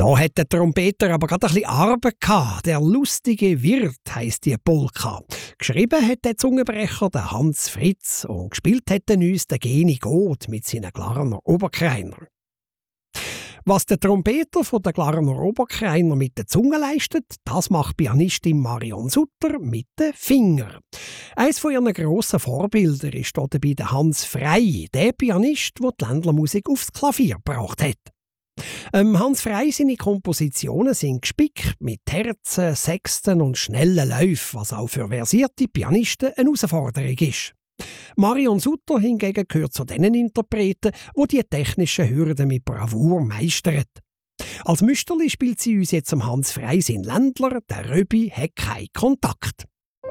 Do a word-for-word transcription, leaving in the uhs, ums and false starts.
Da hat der Trompeter aber gerade ein bisschen Arbeit gehabt. Der lustige Wirt heisst die Polka. Geschrieben hat der Zungenbrecher der Hans Fritz und gespielt hat uns der Geni Goth mit seinen Glarner Oberkreiner. Was der Trompeter von der Glarner Oberkreiner mit der Zunge leistet, das macht Pianistin Marion Sutter mit den Fingern. Eines von ihren grossen Vorbildern ist dabei der Hans Frey, der Pianist, der die Ländlermusik aufs Klavier gebracht hat. Ähm, Hans Frey seine Kompositionen sind gespickt mit Terzen, Sechsten und schnellen Läufen, was auch für versierte Pianisten eine Herausforderung ist. Marion Sutter hingegen gehört zu den Interpreten, die die technischen Hürden mit Bravour meistern. Als Müsterli spielt sie uns jetzt am Hans Frey sein Ländler, der Röbi hat keinen Kontakt.